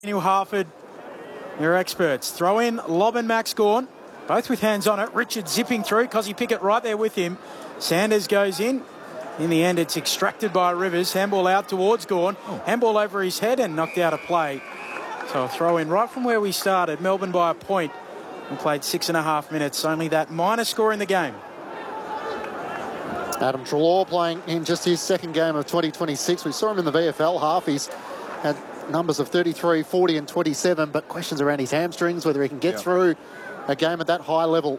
Daniel Harford, they're experts. Throw in Lobb and Max Gawn, both with hands on it. Richard zipping through, Cozzy Pickett right there with him. Sanders goes in. In the end, it's extracted by Rivers. Handball out towards Gawn. Handball over his head and knocked out of play. So a throw in right from where we started. Melbourne by a point. We played 6.5 minutes. Only that minor score in the game. Adam Treloar playing in just his second game of 2026. We saw him in the VFL half. He's had numbers of 33, 40 and 27, but questions around his hamstrings, whether he can get through a game at that high level.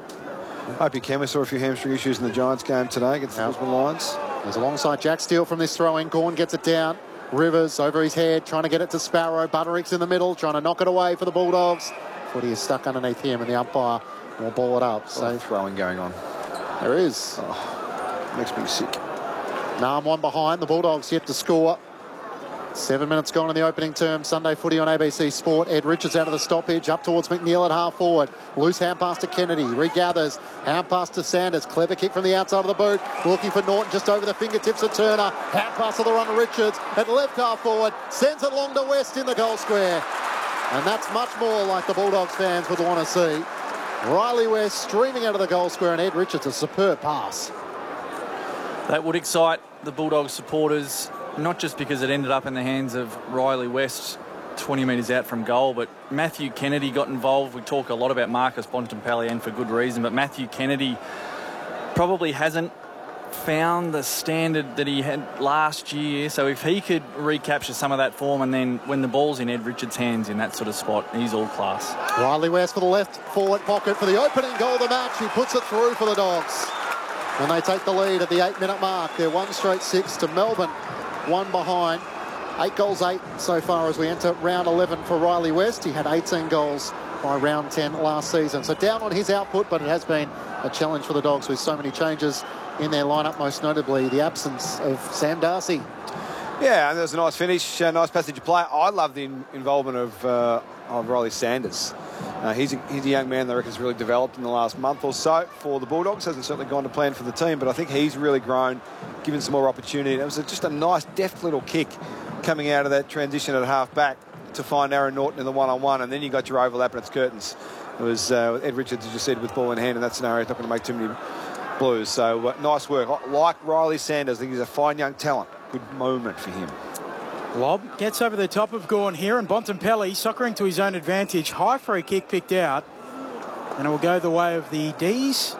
Hope he can. We saw a few hamstring issues in the Giants game today against the Brisbane Lions. He's alongside Jack Steele from this throw-in. Gawn gets it down. Rivers over his head, trying to get it to Sparrow. Butterick's in the middle, trying to knock it away for the Bulldogs. Footy is stuck underneath him, and the umpire will ball it up. So throwing going on. There is. Makes me sick. Narm one behind. The Bulldogs yet to score. 7 minutes gone in the opening term. Sunday footy on ABC Sport. Ed Richards out of the stoppage, up towards McNeil at half forward. Loose hand pass to Kennedy. Regathers. Hand pass to Sanders. Clever kick from the outside of the boot. Looking for Norton just over the fingertips of Turner. Hand pass to the run of Richards. At left half forward. Sends it long to West in the goal square. And that's much more like the Bulldogs fans would want to see. Riley West streaming out of the goal square, and Ed Richards a superb pass. That would excite the Bulldogs supporters, not just because it ended up in the hands of Riley West 20 metres out from goal, but Matthew Kennedy got involved. We talk a lot about Marcus Bontempelli, and for good reason, but Matthew Kennedy probably hasn't found the standard that he had last year. So if he could recapture some of that form, and then when the ball's in Ed Richards' hands in that sort of spot, he's all class. Riley West for the left forward pocket for the opening goal of the match. He puts it through for the Dogs. And they take the lead at the 8-minute mark. They're 1 straight 6 to Melbourne, 1 behind. 8 goals, 8 so far as we enter round 11 for Riley West. He had 18 goals by round 10 last season. So down on his output, but it has been a challenge for the Dogs with so many changes in their lineup, most notably the absence of Sam Darcy. Yeah, and there's a nice finish, nice passage of play. I love the involvement of Riley Sanders. He's a young man that I reckon has really developed in the last month or so for the Bulldogs. Hasn't certainly gone to plan for the team, but I think he's really grown, given some more opportunity. It was just a nice, deft little kick coming out of that transition at half-back to find Aaron Norton in the one-on-one, and then you got your overlap and it's curtains. It was Ed Richards, as you said, with ball in hand, and that scenario is not going to make too many blues. So nice work. I like Riley Sanders. I think he's a fine young talent. Good moment for him. Lobb gets over the top of Gawn here, and Bontempelli soccering to his own advantage. High free kick picked out, and it will go the way of the D's.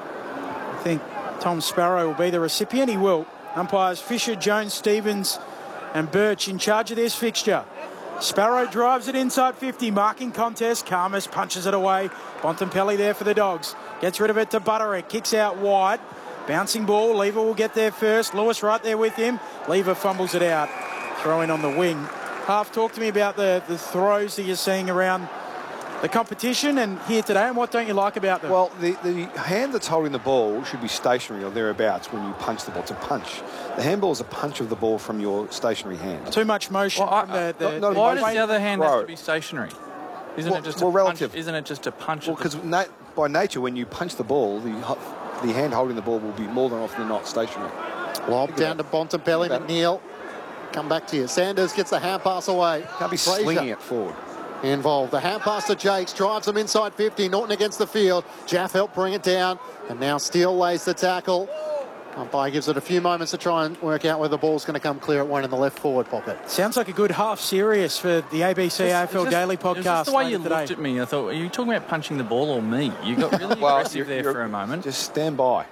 I think Tom Sparrow will be the recipient. He will. Umpires Fisher, Jones, Stevens and Birch in charge of this fixture. Sparrow drives it inside 50, marking contest. Karmas punches it away. Bontempelli there for the Dogs. Gets rid of it to Butterick. Kicks out wide. Bouncing ball. Lever will get there first. Lewis right there with him. Lever fumbles it out. Throw in on the wing. Half, talk to me about the throws that you're seeing around the competition and here today, and what don't you like about them? Well, the hand that's holding the ball should be stationary or thereabouts when you punch the ball. It's a punch. The handball is a punch of the ball from your stationary hand. Too much motion from the why does the other hand have to be stationary? Isn't it just relative? Isn't it just a punch? Well, because by nature, when you punch the ball, the hand holding the ball will be more than often than not stationary. Lob down to Bontempelli. McNeil. Come back to you. Sanders gets the hand pass away. Can't be slinging it forward. Involved. The hand pass to Jakes. Drives him inside 50. Norton against the field. Jaff helped bring it down. And now Steele lays the tackle. Umpire gives it a few moments to try and work out where the ball's going to come clear at one in the left forward pocket. Sounds like a good half serious for the ABC AFL Daily podcast. Just the way you looked at me, I thought, are you talking about punching the ball or me? You got really aggressive there for a moment. Just stand by.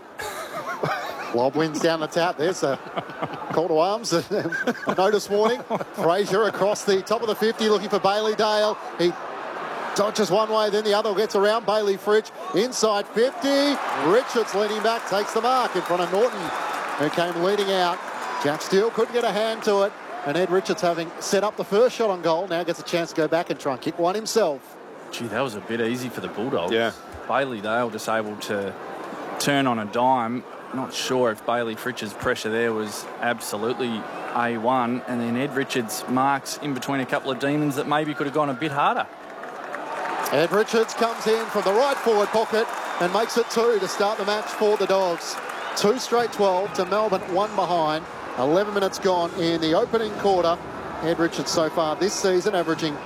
Lob wins down the tap. There's a call to arms, a notice warning. Fraser across the top of the 50 looking for Bailey Dale. He dodges one way, then the other gets around Bailey Fritsch. Inside 50. Richards leaning back, takes the mark in front of Norton, who came leading out. Jack Steele couldn't get a hand to it. And Ed Richards, having set up the first shot on goal, now gets a chance to go back and try and kick one himself. Gee, that was a bit easy for the Bulldogs. Yeah. Bailey Dale just able to turn on a dime. Not sure if Bailey Fritsch's pressure there was absolutely A1, and then Ed Richards marks in between a couple of demons that maybe could have gone a bit harder. Ed Richards comes in from the right forward pocket and makes it 2 to start the match for the Dogs. 2 straight 12 to Melbourne, 1 behind. 11 minutes gone in the opening quarter. Ed Richards so far this season averaging